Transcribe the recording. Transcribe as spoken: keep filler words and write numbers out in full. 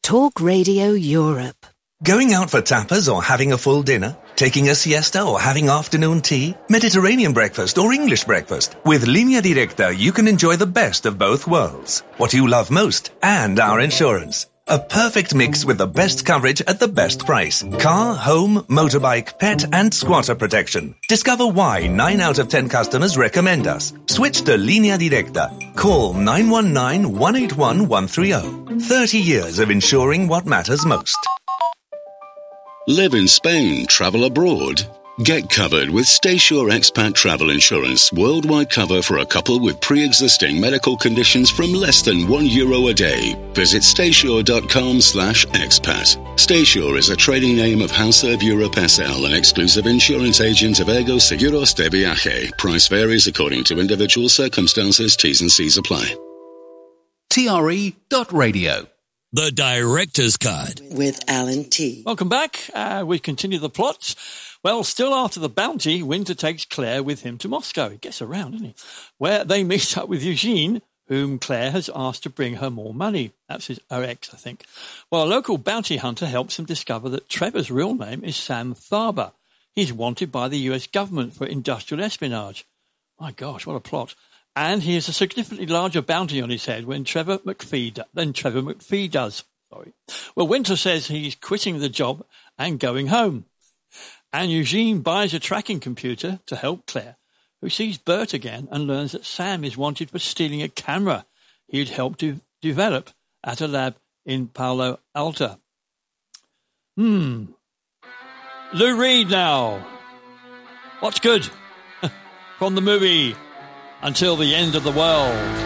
Talk Radio Europe. Going out for tapas or having a full dinner? Taking a siesta or having afternoon tea? Mediterranean breakfast or English breakfast? With Línea Directa, you can enjoy the best of both worlds. What you love most and our insurance. A perfect mix with the best coverage at the best price. Car, home, motorbike, pet and squatter protection. Discover why nine out of ten customers recommend us. Switch to Línea Directa. Call nine one nine, one eight one, one three zero. thirty years of insuring what matters most. Live in Spain, travel abroad. Get covered with StaySure Expat Travel Insurance. Worldwide cover for a couple with pre-existing medical conditions from less than one euro a day. Visit staysure.com slash expat. StaySure is a trading name of Hauserv Europe S L, an exclusive insurance agent of Ergo Seguros de Viaje. Price varies according to individual circumstances. T's and C's apply. T R E dot radio. The Director's Cut. With Alan T. Welcome back. Uh, we continue the plot. Well, still after the bounty, Winter takes Claire with him to Moscow. He gets around, doesn't he? Where they meet up with Eugene, whom Claire has asked to bring her more money. That's his O X, I think. Well, a local bounty hunter helps him discover that Trevor's real name is Sam Tharber. He's wanted by the U S government for industrial espionage. My gosh, what a plot. And he has a significantly larger bounty on his head when Trevor McPhee than Trevor McPhee does. Sorry. Well, Winter says he's quitting the job and going home. And Eugene buys a tracking computer to help Claire, who sees Bert again and learns that Sam is wanted for stealing a camera he'd helped to develop at a lab in Palo Alto. Hmm. Lou Reed now. What's good? From the movie Until the End of the World.